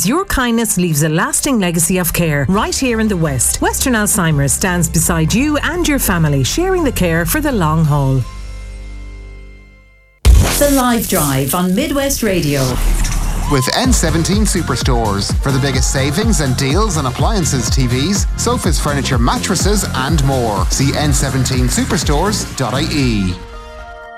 Alzheimer's, your kindness leaves a lasting legacy of care right here in the West. Western Alzheimer's stands beside you and your family, sharing the care for the long haul. The Live Drive on Midwest Radio. With N17 Superstores for the biggest savings and deals on appliances, TVs, sofas, furniture, mattresses and more. See n17superstores.ie.